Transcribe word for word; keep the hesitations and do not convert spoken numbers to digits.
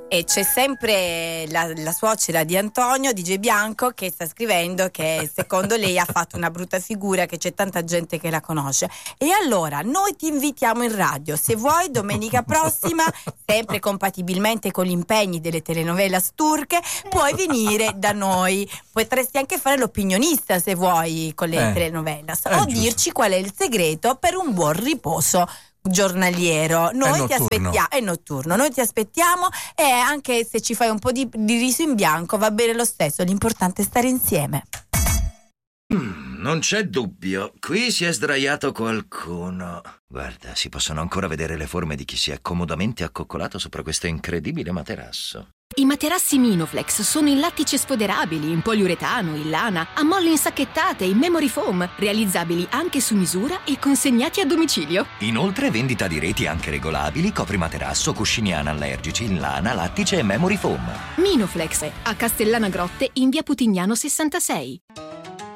E c'è sempre la, la suocera di Antonio, D J Bianco, che sta scrivendo che secondo lei ha fatto una brutta figura, che c'è tanta gente che la conosce. E allora noi ti invitiamo in radio, se vuoi domenica prossima, sempre compatibilmente con gli impegni delle telenovelas turche, puoi venire da noi. Potresti anche fare l'opinionista se vuoi con le eh, telenovelas, eh, o giusto. dirci qual è il segreto per un buon riposo giornaliero. Noi ti aspettiamo, è notturno, noi ti aspettiamo, e anche se ci fai un po' di, di riso in bianco va bene lo stesso, l'importante è stare insieme. Mm, non c'è dubbio, qui si è sdraiato qualcuno. Guarda, si possono ancora vedere le forme di chi si è comodamente accoccolato sopra questo incredibile materasso. I materassi Minoflex sono in lattice sfoderabili, in poliuretano, in lana, a molle insacchettate, in memory foam, realizzabili anche su misura e consegnati a domicilio. Inoltre vendita di reti anche regolabili, coprimaterasso, cuscini anallergici in lana, lattice e memory foam. Minoflex, a Castellana Grotte in via Putignano sessantasei.